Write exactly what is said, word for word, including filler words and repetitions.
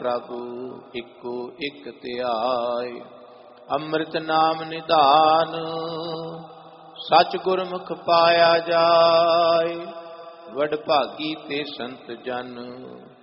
प्रभु eco इक ध्याय। अमृत नाम निधान सच गुरमुख पाया जाय। वड भागी ते संत जन